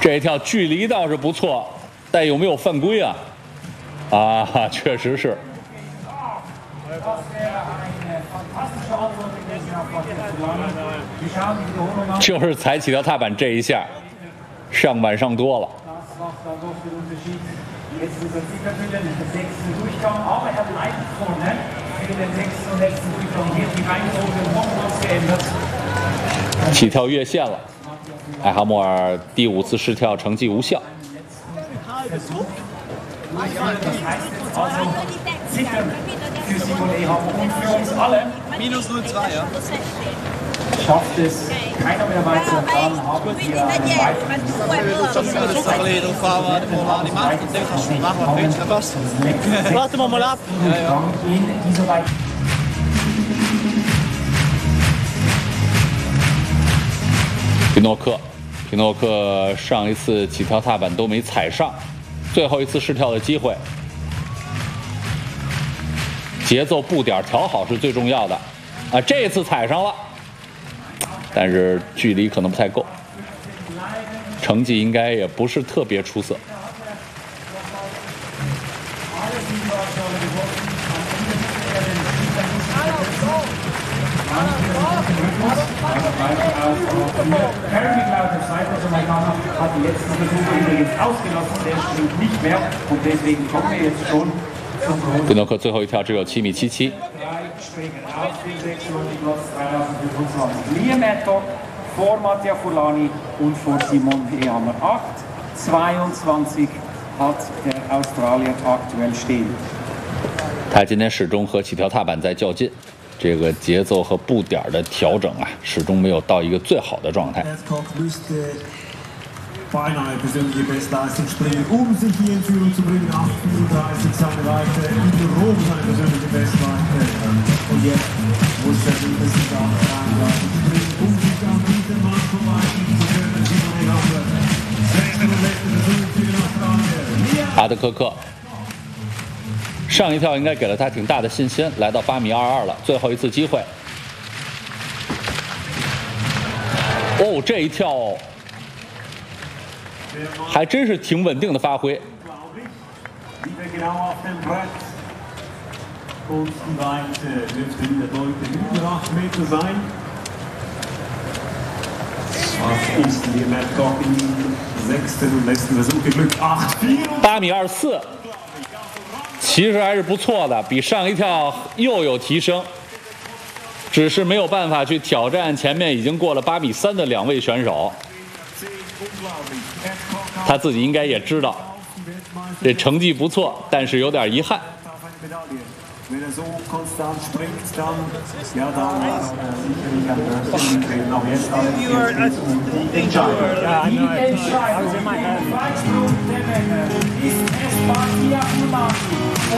这一跳距离倒是不错，但有没有犯规啊？啊，确实是。就是踩起跳踏板这一下，上板上多了。起跳越线了，艾哈默尔第5次试跳成绩无效。 Minus 0,2, ja. Schafft es keiner mehr weiter, dann haben wir einen weiteren fahren wir mal die Macht und dann machen wir Fenster was. Warten wir mal ab. Ja. 皮诺克上一次起跳踏板都没踩上，最后一次试跳的机会。节奏步点调好是最重要的，啊，这次踩上了，但是距离可能不太够，成绩应该也不是特别出色。 hat die letzten Versuche übrigens ausgelassen, der springt nicht mehr und deswegen kommen wir jetzt schon zum Großen. 皮诺克最后一跳只有7.77米。 Liam Adcock vor Mattia Furlani und vor Simon Lillehammer. 8,22 hat der Australier aktuell stehen. 他今天始终和起跳踏板在较劲，这个节奏和步点的调整啊，始终没有到一个最好的状态。 Beinahe persönliche Bestleistung springen, sich hier in Führung zu bringen. 8,34 seine Weite, in Rom seine persönliche Bestweite. Und jetzt muss er mindestens 8,33 springen, sich an diesem Mann vorbei zu können. Simon Lillehammer. 6. und letzter Versuch für den Australier. 阿德科克上一跳应该给了他挺大的信心，来到8.22米了，最后一次机会。哦，这一跳还真是挺稳定的发挥。8.24米，其实还是不错的，比上一跳又有提升，只是没有办法去挑战前面已经过了8.3米的2位选手。他自己应该也知道，这成绩不错，但是有点遗憾。 Wenn so konstant springt, dann sicherlich noch jetzt die Entscheidung.